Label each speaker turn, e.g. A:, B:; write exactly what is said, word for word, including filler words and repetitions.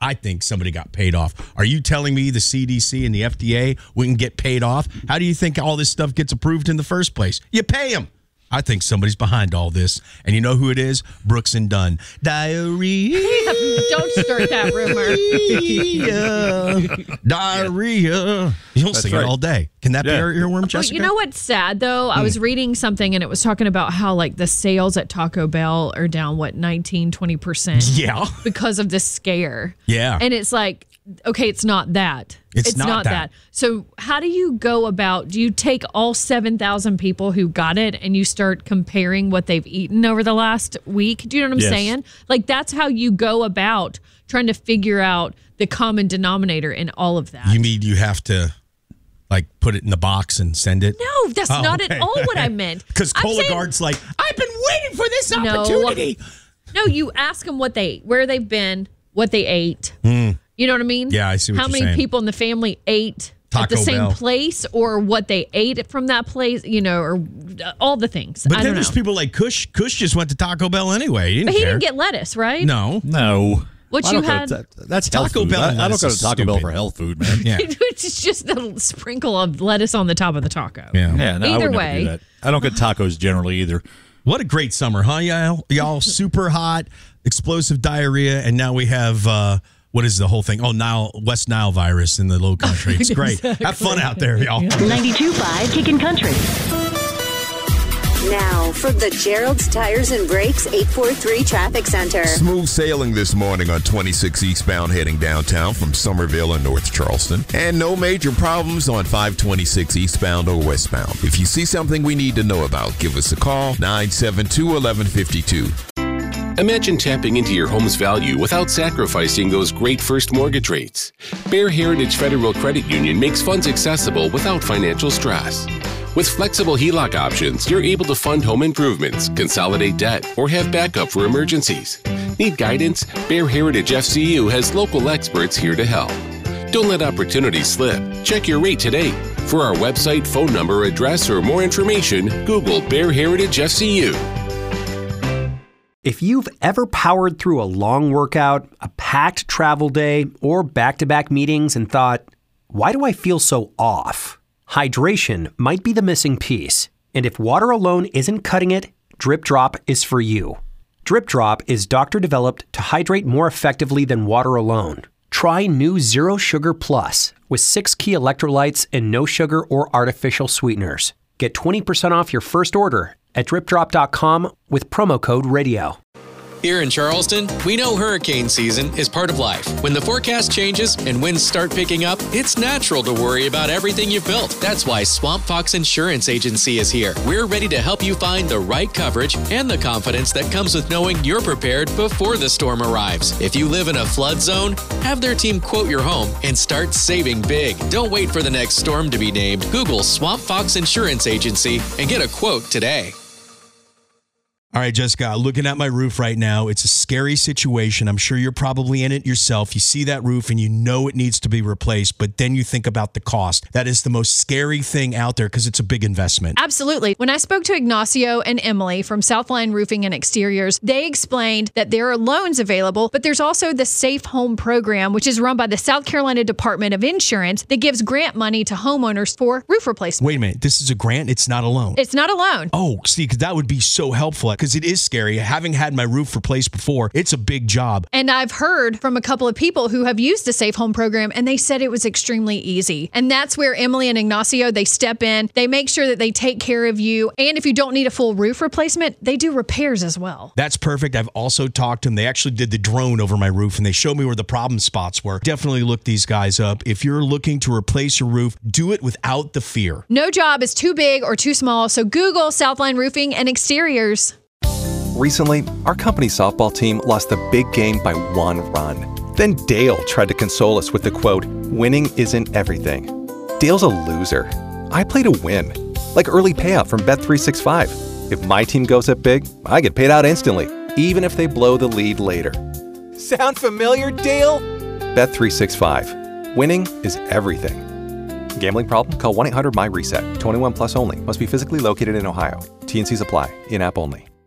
A: I think somebody got paid off. Are you telling me the C D C and the F D A wouldn't get paid off? How do you think all this stuff gets approved in the first place? You pay them. I think somebody's behind all this. And you know who it is? Brooks and Dunn. Diarrhea.
B: Don't start that rumor.
A: Diarrhea. You'll sing right. it all day. Can that yeah. be our earworm, Jessica?
B: Well, you know what's sad, though? I was reading something, and it was talking about how, like, the sales at Taco Bell are down, what, nineteen, twenty percent?
A: Yeah.
B: Because of this scare.
A: Yeah.
B: And it's like, okay, it's not that.
A: It's,
B: it's
A: not,
B: not
A: that.
B: that. So how do you go about, do you take all seven thousand people who got it and you start comparing what they've eaten over the last week? Do you know what I'm
A: yes.
B: saying? Like, that's how you go about trying to figure out the common denominator in all of that.
A: You mean you have to, like, put it in the box and send it?
B: No, that's
A: oh,
B: not
A: okay.
B: at all what I meant.
A: Because Cologuard's like, I've been waiting for this opportunity.
B: No, no, you ask them what they ate, where they've been, what they ate.
A: Mm.
B: You know what I mean?
A: Yeah, I see what
B: How
A: you're
B: many
A: saying.
B: people in the family ate
A: Taco
B: at the same
A: Bell.
B: place, or what they ate from that place, you know, or all the things.
A: But
B: I
A: then
B: don't
A: there's
B: know.
A: people like Kush. Kush just went to Taco Bell anyway. He didn't
B: But he
A: care.
B: didn't get lettuce, right?
A: No.
C: No.
B: What
C: I
B: you
C: don't go
B: had?
C: to ta- that's health
A: Taco
C: food.
A: Bell
C: I, I don't
A: lettuce
C: go
A: is
C: to Taco Bell
A: stupid.
C: for health food, man.
A: Yeah.
B: It's just a sprinkle of lettuce on the top of the taco.
A: Yeah.
C: Yeah, no, I
B: Either
C: would never
B: way.
C: do that. I don't get tacos generally either.
A: What a great summer, huh, y'all? Y'all super hot, explosive diarrhea, and now we have, uh, what is the whole thing? Oh, Nile, West Nile virus in the low country. It's great.
B: Exactly.
A: Have fun out there, y'all.
D: ninety-two point five Kickin' Country.
E: Now, from the Gerald's Tires and Brakes eight four three Traffic Center.
F: Smooth sailing this morning on twenty-six eastbound heading downtown from Somerville and North Charleston. And no major problems on five twenty-six eastbound or westbound. If you see something we need to know about, give us a call, nine seven two, one one five two.
G: Imagine tapping into your home's value without sacrificing those great first mortgage rates. Bear Heritage Federal Credit Union makes funds accessible without financial stress. With flexible H E L O C options, you're able to fund home improvements, consolidate debt, or have backup for emergencies. Need guidance? Bear Heritage F C U has local experts here to help. Don't let opportunities slip. Check your rate today. For our website, phone number, address, or more information, Google Bear Heritage F C U.
H: If you've ever powered through a long workout, a packed travel day, or back-to-back meetings and thought, why do I feel so off? Hydration might be the missing piece. And if water alone isn't cutting it, Drip Drop is for you. Drip Drop is doctor-developed to hydrate more effectively than water alone. Try new Zero Sugar Plus with six key electrolytes and no sugar or artificial sweeteners. Get twenty percent off your first order at drip drop dot com with promo code radio.
I: Here in Charleston, we know hurricane season is part of life. When the forecast changes and winds start picking up, it's natural to worry about everything you've built. That's why Swamp Fox Insurance Agency is here. We're ready to help you find the right coverage and the confidence that comes with knowing you're prepared before the storm arrives. If you live in a flood zone, have their team quote your home and start saving big. Don't wait for the next storm to be named. Google Swamp Fox Insurance Agency and get a quote today.
A: All right, Jessica, looking at my roof right now, it's a scary situation. I'm sure you're probably in it yourself. You see that roof and you know it needs to be replaced, but then you think about the cost. That is the most scary thing out there because it's a big investment.
B: Absolutely. When I spoke to Ignacio and Emily from Southline Roofing and Exteriors, they explained that there are loans available, but there's also the Safe Home Program, which is run by the South Carolina Department of Insurance that gives grant money to homeowners for roof replacement.
A: Wait a minute. This is a grant? It's not a loan?
B: It's not a loan.
A: Oh, see, because that would be so helpful because it is scary. Having had my roof replaced before, it's a big job.
B: And I've heard from a couple of people who have used the Safe Home Program, and they said it was extremely easy. And that's where Emily and Ignacio, they step in. They make sure that they take care of you. And if you don't need a full roof replacement, they do repairs as well.
A: That's perfect. I've also talked to them. They actually did the drone over my roof, and they showed me where the problem spots were. Definitely look these guys up. If you're looking to replace your roof, do it without the fear.
B: No job is too big or too small, so Google Southline Roofing and Exteriors.
J: Recently, our company softball team lost the big game by one run. Then Dale tried to console us with the quote, "Winning isn't everything." Dale's a loser. I play to win, like early payout from Bet three sixty-five. If my team goes up big, I get paid out instantly, even if they blow the lead later. Sound familiar, Dale? Bet three sixty-five. Winning is everything. Gambling problem? Call one eight hundred M Y RESET. twenty-one plus only. Must be physically located in Ohio. T and Cs apply. In-app only.